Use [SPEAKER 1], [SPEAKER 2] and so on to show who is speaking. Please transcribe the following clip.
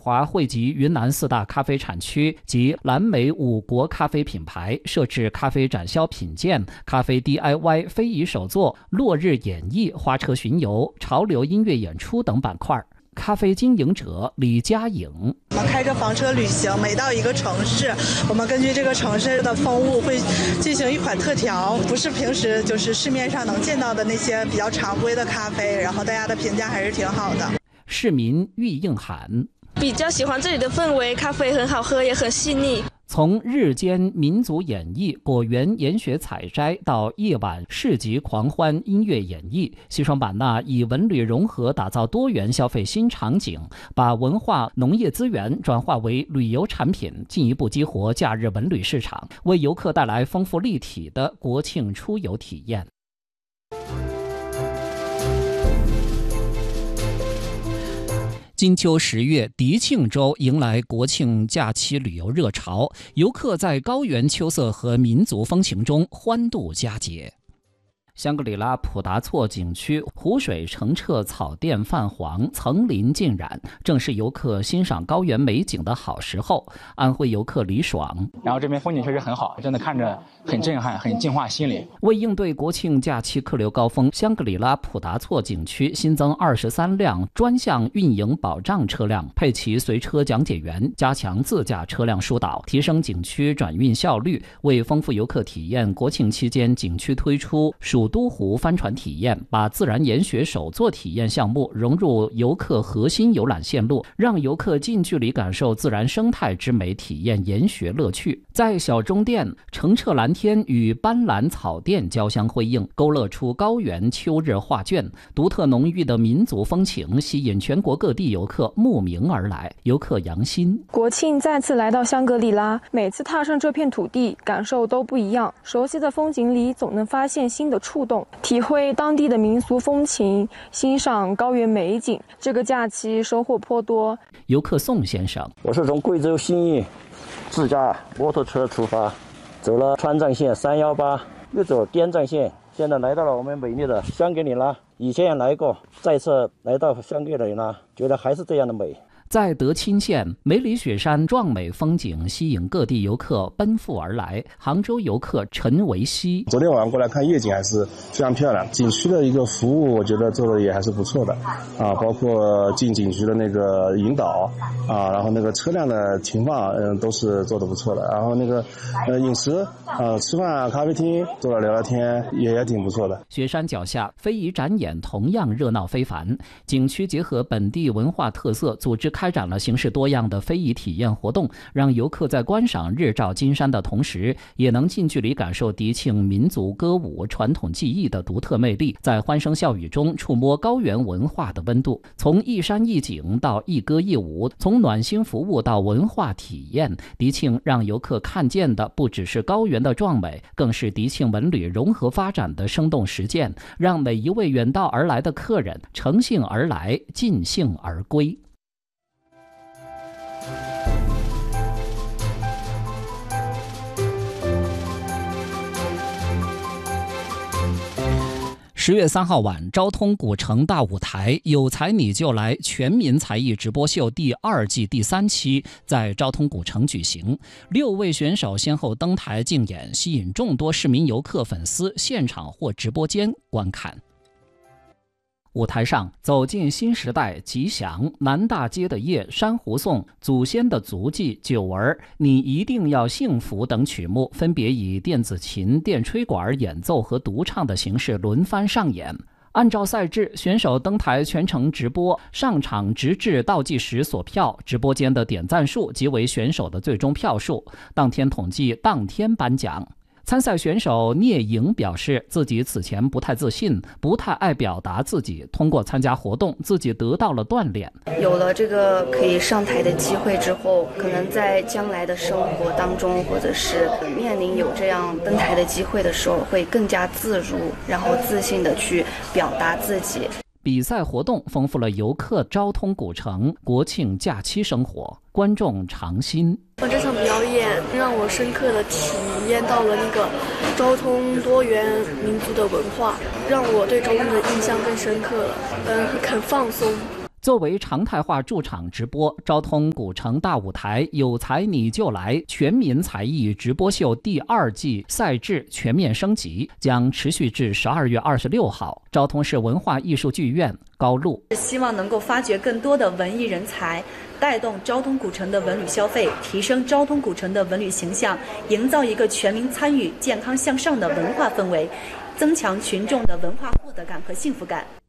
[SPEAKER 1] 划汇集云南4大咖啡产区及蓝莓5国咖啡品牌，设置咖啡展销品鉴、咖啡 DIY 非遗手作、落日演艺、花车巡游、潮流音乐演出等板块。咖啡经营者李佳颖：
[SPEAKER 2] 我们开着房车旅行，每到一个城市，我们根据这个城市的风物会进行一款特调，不是平时就是市面上能见到的那些比较常规的咖啡，然后大家的评价还是挺好的。
[SPEAKER 1] 市民郁应涵：
[SPEAKER 3] 比较喜欢这里的氛围，咖啡很好喝，也很细腻。
[SPEAKER 1] 从日间民族演绎、果园研学采摘到夜晚市集狂欢音乐演绎，西双版纳以文旅融合打造多元消费新场景，把文化农业资源转化为旅游产品，进一步激活假日文旅市场，为游客带来丰富立体的国庆出游体验。金秋10月，迪庆州迎来国庆假期旅游热潮，游客在高原秋色和民族风情中欢度佳节。香格里拉普达措景区湖水澄澈，草甸泛黄，层林尽染，正是游客欣赏高原美景的好时候。安徽游客李爽：
[SPEAKER 4] 然后这边风景确实很好，真的看着很震撼，很净化心灵。
[SPEAKER 1] 为应对国庆假期客流高峰，香格里拉普达措景区新增23辆专项运营保障车辆，配齐随车讲解员，加强自驾车辆疏导，提升景区转运效率。为丰富游客体验，国庆期间景区推出蜀都湖帆船体验，把自然研学手作体验项目融入游客核心游览线路，让游客近距离感受自然生态之美，体验研学乐趣。在小中店，澄澈蓝天与斑斓草甸交相辉映，勾勒出高原秋日画卷，独特浓郁的民族风情吸引全国各地游客慕名而来。游客杨鑫：
[SPEAKER 5] 国庆再次来到香格里拉，每次踏上这片土地，感受都不一样。熟悉的风景里，总能发现新的触动，体会当地的民俗风情，欣赏高原美景。这个假期收获颇多。
[SPEAKER 1] 游客宋先生：
[SPEAKER 6] 我是从贵州新义自驾摩托车出发，走了川藏线318，又走滇藏线，现在来到了我们美丽的香格里拉。以前也来过，再次来到香格里拉，觉得还是这样的美。
[SPEAKER 1] 在德钦县，梅里雪山壮美风景吸引各地游客奔赴而来。杭州游客陈维希：
[SPEAKER 7] 昨天晚上过来看夜景还是非常漂亮，景区的一个服务我觉得做的也还是不错的啊，包括进景区的那个引导啊，然后那个车辆的停放都是做的不错的，然后那个饮食吃饭咖啡厅坐着聊聊天也挺不错的。
[SPEAKER 1] 雪山脚下非遗展演同样热闹非凡，景区结合本地文化特色，组织开展了形式多样的非遗体验活动，让游客在观赏日照金山的同时，也能近距离感受迪庆民族歌舞传统技艺的独特魅力，在欢声笑语中触摸高原文化的温度。从一山一景到一歌一舞，从暖心服务到文化体验，迪庆让游客看见的不只是高原的壮美，更是迪庆文旅融合发展的生动实践，让每一位远道而来的客人乘兴而来，尽兴而归。10月3号晚，昭通古城大舞台有才你就来全民才艺直播秀第2季第3期在昭通古城举行，6位选手先后登台竞演，吸引众多市民游客粉丝现场或直播间观看。舞台上，走进新时代、吉祥、南大街的夜、珊瑚颂、祖先的足迹、九儿、你一定要幸福等曲目，分别以电子琴、电吹管演奏和独唱的形式轮番上演。按照赛制，选手登台全程直播，上场直至倒计时锁票，直播间的点赞数即为选手的最终票数，当天统计，当天颁奖。参赛选手聂莹表示，自己此前不太自信，不太爱表达自己，通过参加活动，自己得到了锻炼。
[SPEAKER 8] 有了这个可以上台的机会之后，可能在将来的生活当中，或者是面临有这样登台的机会的时候，会更加自如，然后自信的去表达自己。
[SPEAKER 1] 比赛活动丰富了游客昭通古城国庆假期生活，观众尝新。
[SPEAKER 9] 这场表演让我深刻的体验到了那个昭通多元民族的文化，让我对昭通的印象更深刻了，很放松。
[SPEAKER 1] 作为常态化驻场直播，昭通古城大舞台有才你就来全民才艺直播秀第2季赛制全面升级，将持续至12月26号。昭通市文化艺术剧院高露
[SPEAKER 10] 希望能够发掘更多的文艺人才，带动昭通古城的文旅消费，提升昭通古城的文旅形象，营造一个全民参与、健康向上的文化氛围，增强群众的文化获得感和幸福感。